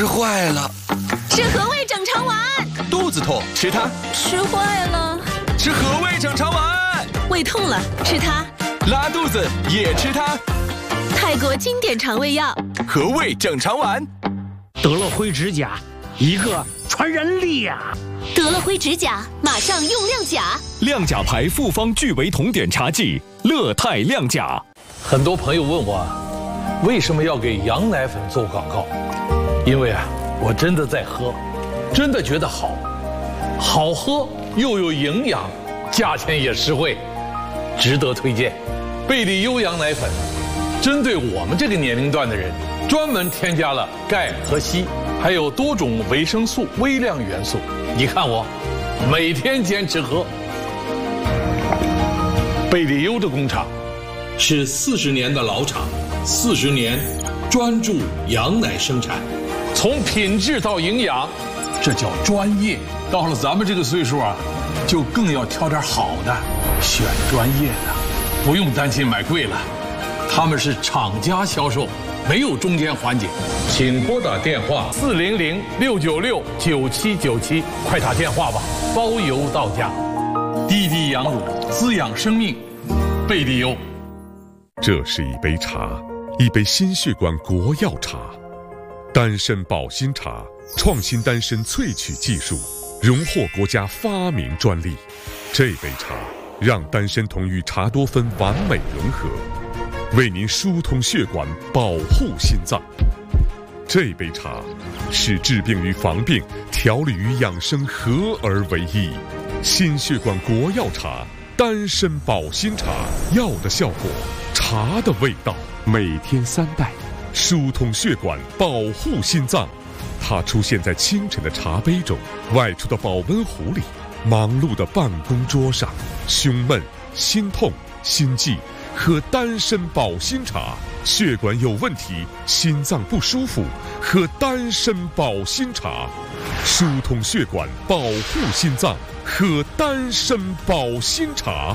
吃坏了。 吃和味整肠丸。 肚子痛，吃它。 吃坏了。 吃和味整肠丸。 胃痛了，吃它。 拉肚子也吃它。 泰国经典肠胃药和味整肠丸。 得了灰指甲，一个传染力呀！ 得了灰指甲，马上用亮甲。 亮甲牌复方聚维酮碘茶剂，乐泰亮甲。 很多朋友问我，为什么要给羊奶粉做广告？因为我真的在喝，真的觉得好，好喝又有营养，价钱也实惠，值得推荐。贝利优羊奶粉，针对我们这个年龄段的人，专门添加了钙和硒，还有多种维生素、微量元素。你看我，每天坚持喝。贝利优的工厂是40年的老厂，40年专注羊奶生产，从品质到营养，这叫专业。到了咱们这个岁数就更要挑点好的，选专业的，不用担心买贵了。他们是厂家销售，没有中间环节。请拨打电话400-696-9797，快打电话吧，包邮到家。滴滴羊乳，滋养生命，贝利优。 这是一杯茶，一杯心血管国药茶，丹参保心茶，创新丹参萃取技术，荣获国家发明专利。这杯茶让丹参酮与茶多酚完美融合，为您疏通血管，保护心脏。这杯茶是治病与防病、调理与养生合而为一。心血管国药茶，丹参保心茶，药的效果，茶的味道，每天3袋，疏通血管，保护心脏。它出现在清晨的茶杯中，外出的保温壶里，忙碌的办公桌上。胸闷、心痛、心悸，喝丹参保心茶；血管有问题、心脏不舒服，喝丹参保心茶。疏通血管，保护心脏，喝丹参保心茶。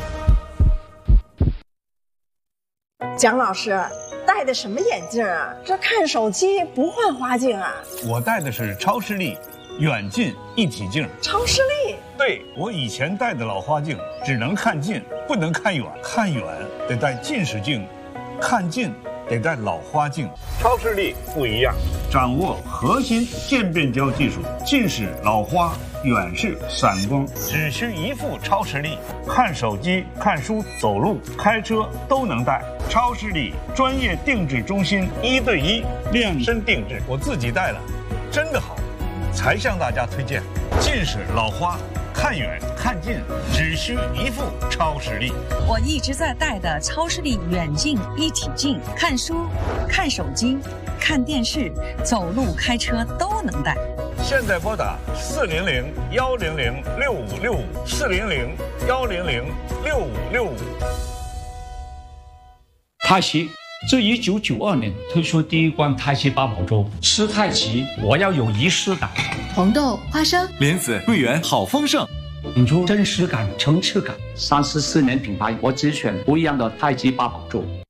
蒋老师戴的什么眼镜啊？这看手机不换花镜啊？ 我戴的是超视力远近一体镜。 超视力？ 对，我以前戴的老花镜只能看近，不能看远，看远得戴近视镜，看近得戴老花镜。超视力不一样，掌握核心渐变焦技术，近视、老花、远视、散光，只需一副超视力，看手机、看书、走路、开车都能戴。超视力专业定制中心，1对1量身定制，我自己戴了，真的好，才向大家推荐。近视、老花，看远看近只需一副超视力。 我一直在戴的超视力远近一体镜，看书、看手机、看电视、走路、开车都能戴。 现在拨打400-100-6565，400-100-6565。 太极自1992年推出第一罐太极八宝粥，吃太极我要有仪式感。 红豆、花生、 莲子、桂圆，好丰盛， 引出真实感、层次感。34年品牌，我只选不一样的太极八宝粥。